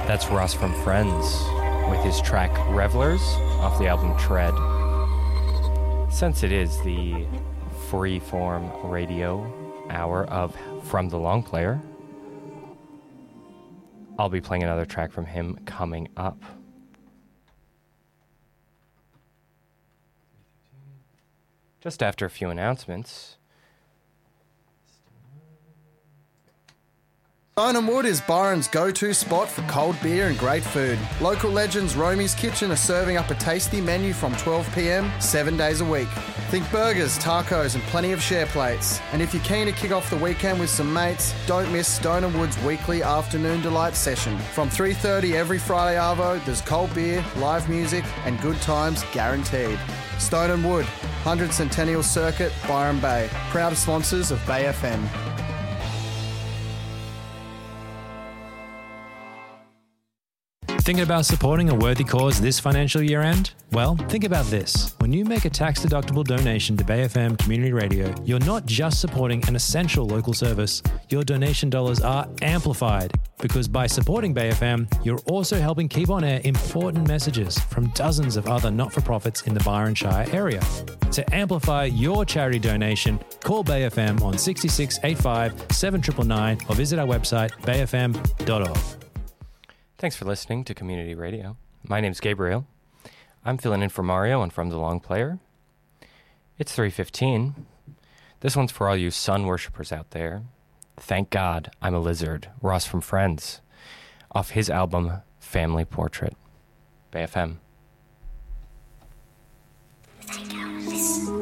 That's Ross from Friends with his track Revelers off the album Tread. Since it is the free-form radio hour of From the Long Player, I'll be playing another track from him coming up. Just after a few announcements. Stone & Wood is Byron's go-to spot for cold beer and great food. Local legends Romy's Kitchen are serving up a tasty menu from 12 p.m, 7 days a week. Think burgers, tacos and plenty of share plates. And if you're keen to kick off the weekend with some mates, don't miss Stone & Wood's weekly afternoon delight session. From 3:30 every Friday arvo, there's cold beer, live music and good times guaranteed. Stone & Wood, 100 Centennial Circuit, Byron Bay. Proud sponsors of Bay FM. Thinking about supporting a worthy cause this financial year end? Well, think about this. When you make a tax-deductible donation to Bay FM Community Radio, you're not just supporting an essential local service. Your donation dollars are amplified because by supporting Bay FM, you're also helping keep on air important messages from dozens of other not-for-profits in the Byron Shire area. To amplify your charity donation, call Bay FM on 66 85 7999 or visit our website bayfm.org. Thanks for listening to Community Radio. My name's Gabriel. I'm filling in for Mario and From the Long Player. It's 3:15. This one's for all you sun worshippers out there. Thank God I'm a Lizard, Ross from Friends, off his album Family Portrait. Bay FM. Thank you.